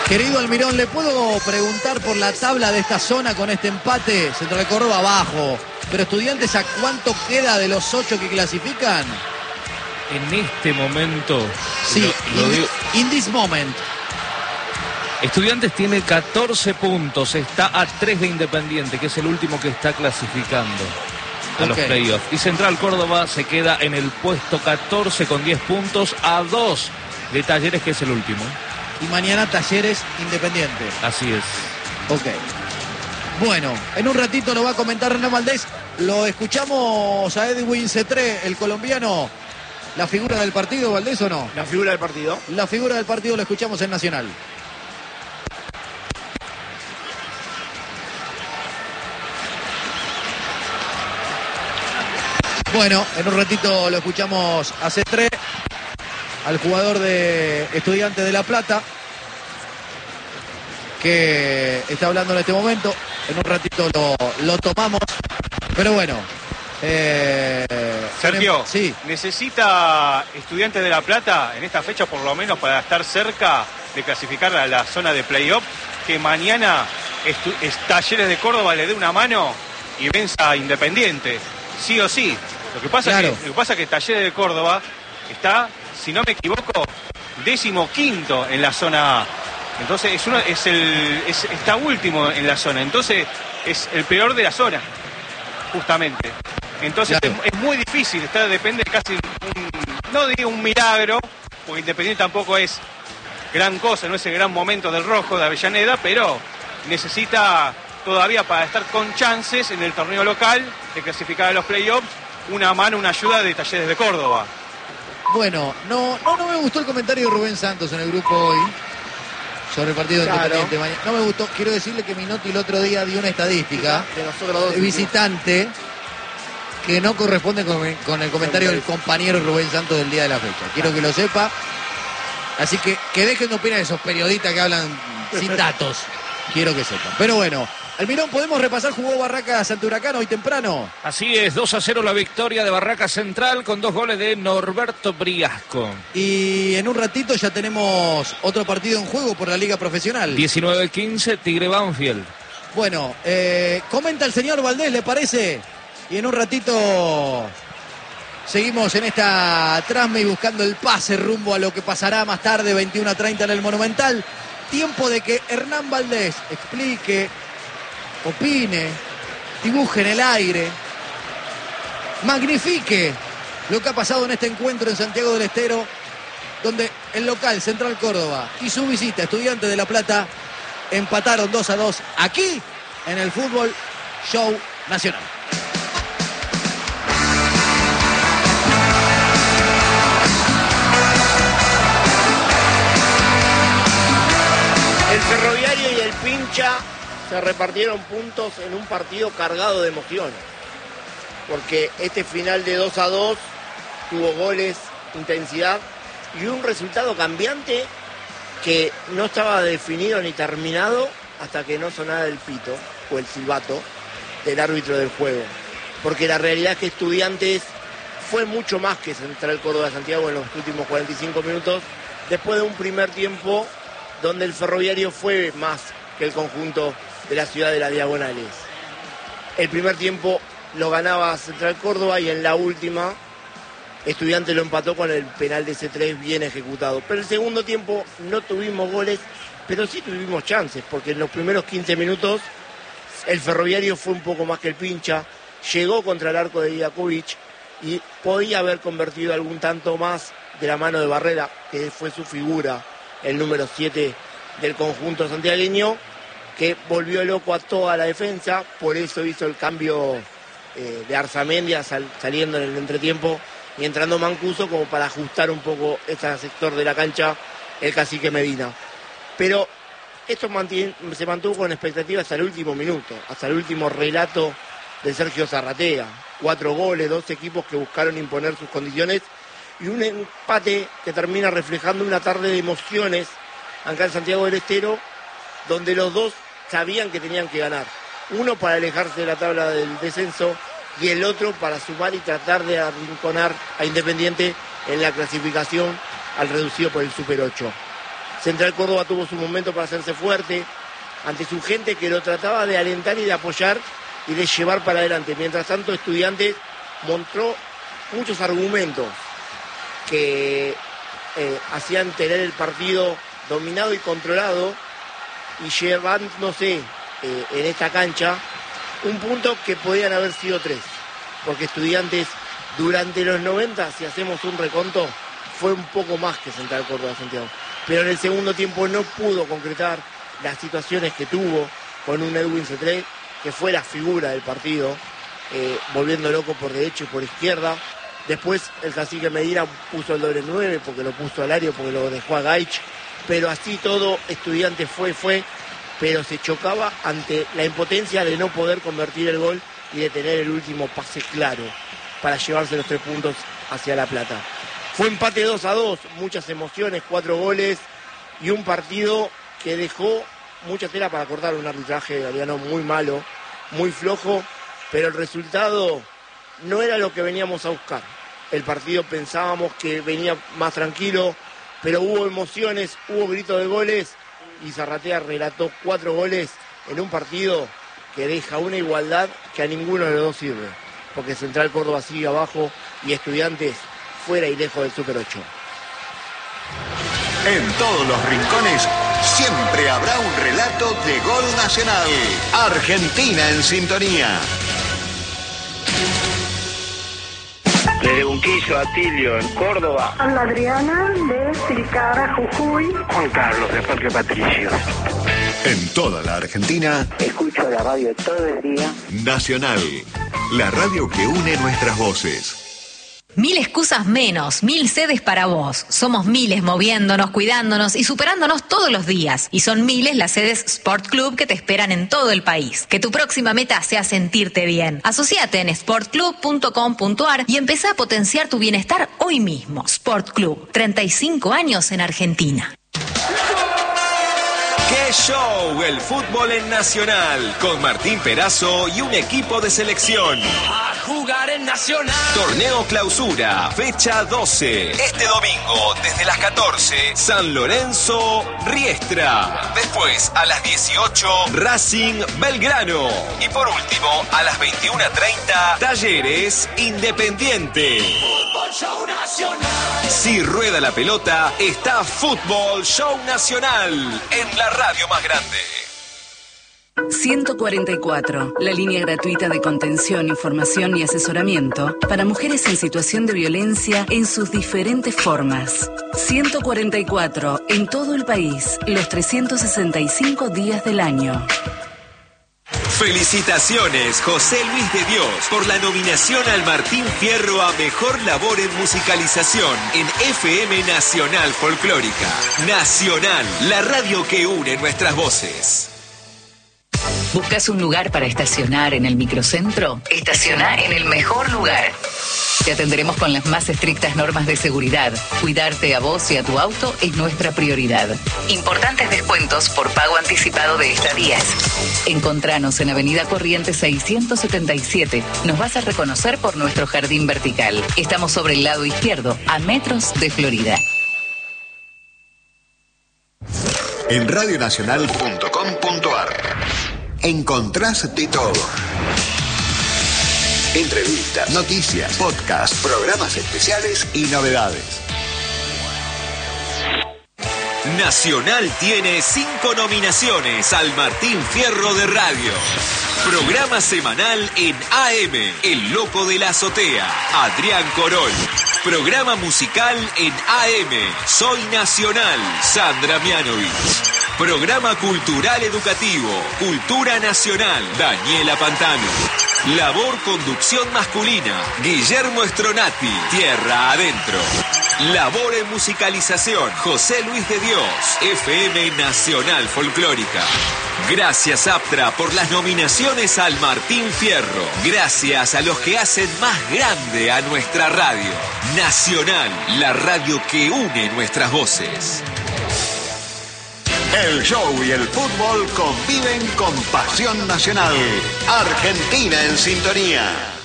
Querido Almirón, ¿le puedo preguntar por la tabla de esta zona con este empate? Central Córdoba abajo, pero Estudiantes, ¿a cuánto queda de los 8 que clasifican? En este momento, sí, in this moment. Estudiantes tiene 14 puntos, está a 3 de Independiente, que es el último que está clasificando a los playoffs. Y Central Córdoba se queda en el puesto 14 con 10 puntos, a 2 de Talleres, que es el último. Y mañana Talleres Independiente. Así es. Ok. Bueno, en un ratito lo va a comentar Hernán Valdés. Lo escuchamos a Edwin Cetré, el colombiano. ¿La figura del partido, Valdés, o no? La figura del partido. La figura del partido lo escuchamos en Nacional. Bueno, en un ratito lo escuchamos a Cetré, al jugador de Estudiantes de La Plata, que está hablando en este momento. En un ratito lo tomamos. Pero bueno. Sergio, sí. ¿Necesita Estudiantes de La Plata en esta fecha, por lo menos para estar cerca de clasificar a la zona de playoff, que mañana Talleres de Córdoba le dé una mano y venza a Independiente? Sí o sí. Lo que pasa es que Talleres de Córdoba está, si no me equivoco, 15º en la zona A. Entonces está último en la zona. Entonces es el peor de la zona, justamente. Entonces es muy difícil. Depende casi no digo un milagro, porque Independiente tampoco es gran cosa, no es el gran momento del rojo de Avellaneda, pero necesita todavía, para estar con chances en el torneo local de clasificar a los playoffs, una mano, una ayuda de Talleres de Córdoba. Bueno, no me gustó el comentario de Rubén Santos en el grupo hoy sobre el partido Independiente. No me gustó. Quiero decirle que Minotti el otro día dio una estadística de visitante que no corresponde con el comentario del compañero Rubén Santos del día de la fecha. Quiero que lo sepa. Así que dejen de opinar esos periodistas que hablan sin datos. Quiero que sepan. Pero bueno, Almirón, ¿podemos repasar? Jugó Barracas ante Huracán hoy temprano. Así es, 2-0 la victoria de Barracas Central con 2 goles de Norberto Briasco. Y en un ratito ya tenemos otro partido en juego por la Liga Profesional. 19-15, Tigre Banfield. Bueno, comenta el señor Valdés, ¿le parece? Y en un ratito seguimos en esta transme y buscando el pase rumbo a lo que pasará más tarde, 21:30 en el Monumental. Tiempo de que Hernán Valdés explique, opine, dibuje en el aire, magnifique lo que ha pasado en este encuentro en Santiago del Estero, donde el local Central Córdoba y su visita Estudiantes de La Plata empataron 2-2 aquí en el Fútbol Show Nacional. El Ferroviario y el Pincha se repartieron puntos en un partido cargado de emociones, porque este final de 2-2 tuvo goles, intensidad y un resultado cambiante que no estaba definido ni terminado hasta que no sonara el pito o el silbato del árbitro del juego, porque la realidad es que Estudiantes fue mucho más que Central Córdoba de Santiago en los últimos 45 minutos, después de un primer tiempo donde el Ferroviario fue más que el conjunto de la ciudad de las Diagonales. El primer tiempo lo ganaba Central Córdoba y en la última Estudiantes lo empató con el penal de C3 bien ejecutado. Pero el segundo tiempo no tuvimos goles, pero sí tuvimos chances, porque en los primeros 15 minutos el Ferroviario fue un poco más que el Pincha, llegó contra el arco de Idakovic y podía haber convertido algún tanto más de la mano de Barrera, que fue su figura, el número 7 del conjunto santiagueño, que volvió loco a toda la defensa, por eso hizo el cambio de Arzamendia saliendo en el entretiempo y entrando Mancuso como para ajustar un poco ese sector de la cancha el cacique Medina. Pero esto se mantuvo con expectativa hasta el último minuto, hasta el último relato de Sergio Zarratea. 4 goles, 2 equipos que buscaron imponer sus condiciones y un empate que termina reflejando una tarde de emociones acá en Santiago del Estero, donde los dos sabían que tenían que ganar. Uno para alejarse de la tabla del descenso y el otro para sumar y tratar de arrinconar a Independiente en la clasificación al reducido por el Super 8. Central Córdoba tuvo su momento para hacerse fuerte ante su gente que lo trataba de alentar y de apoyar y de llevar para adelante. Mientras tanto, Estudiantes mostró muchos argumentos que hacían tener el partido dominado y controlado y llevándose en esta cancha un punto que podían haber sido 3, porque Estudiantes durante los 90, si hacemos un reconto, fue un poco más que Central Córdoba Santiago, pero en el segundo tiempo no pudo concretar las situaciones que tuvo con un Edwin Cetré, que fue la figura del partido, volviendo loco por derecha y por izquierda. Después el cacique Medina puso el doble 9 porque lo puso al área, porque lo dejó a Gaich, pero así todo Estudiantes fue, pero se chocaba ante la impotencia de no poder convertir el gol y de tener el último pase claro para llevarse los 3 puntos hacia La Plata. Fue empate 2-2, muchas emociones, 4 goles y un partido que dejó mucha tela para cortar, un arbitraje Galeano muy malo, muy flojo, pero el resultado no era lo que veníamos a buscar. El partido pensábamos que venía más tranquilo, pero hubo emociones, hubo gritos de goles y Zarratea relató 4 goles en un partido que deja una igualdad que a ninguno de los dos sirve, porque Central Córdoba sigue abajo y Estudiantes fuera y lejos del Super 8. En todos los rincones siempre habrá un relato de gol nacional. Argentina en sintonía. Desde Unquillo, Atilio, en Córdoba. Ana Adriana, de Tilcara, Jujuy. Juan Carlos, de Parque Patricios. En toda la Argentina. Escucho la radio todo el día. Nacional, la radio que une nuestras voces. 1000 excusas menos, 1000 sedes para vos. Somos miles moviéndonos, cuidándonos y superándonos todos los días. Y son miles las sedes Sport Club que te esperan en todo el país. Que tu próxima meta sea sentirte bien. Asociate en sportclub.com.ar y empezá a potenciar tu bienestar hoy mismo. Sport Club, 35 años en Argentina. ¡Qué show! El fútbol en Nacional, con Martín Perazo y un equipo de selección. A jugar en Nacional. Torneo Clausura, fecha 12. Este domingo, desde las 14, San Lorenzo, Riestra. Después, a las 18, Racing Belgrano. Y por último, a las 21:30, Talleres Independiente. Fútbol Show Nacional. Si rueda la pelota, está Fútbol Show Nacional en la radio más grande. 144, la línea gratuita de contención, información y asesoramiento para mujeres en situación de violencia en sus diferentes formas. 144, en todo el país, los 365 días del año. Felicitaciones, José Luis de Dios, por la nominación al Martín Fierro a Mejor Labor en Musicalización en FM Nacional Folclórica. Nacional, la radio que une nuestras voces. ¿Buscas un lugar para estacionar en el microcentro? Estaciona en el mejor lugar. Te atenderemos con las más estrictas normas de seguridad. Cuidarte a vos y a tu auto es nuestra prioridad. Importantes descuentos por pago anticipado de estadías. Encontranos en Avenida Corrientes 677. Nos vas a reconocer por nuestro jardín vertical. Estamos sobre el lado izquierdo, a metros de Florida. En radionacional.com.ar encontrás de todo. Entrevistas, noticias, podcasts, programas especiales y novedades. Nacional tiene 5 nominaciones al Martín Fierro de Radio. Programa semanal en AM, El Loco de la Azotea, Adrián Corol. Programa musical en AM, Soy Nacional, Sandra Mianovich. Programa cultural educativo, Cultura Nacional, Daniela Pantano. Labor conducción masculina, Guillermo Stronati, Tierra Adentro. Labor en musicalización, José Luis de Dios, FM Nacional Folclórica. Gracias Aptra por las nominaciones al Martín Fierro. Gracias a los que hacen más grande a nuestra radio. Nacional, la radio que une nuestras voces. El show y el fútbol conviven con pasión nacional. Argentina en sintonía.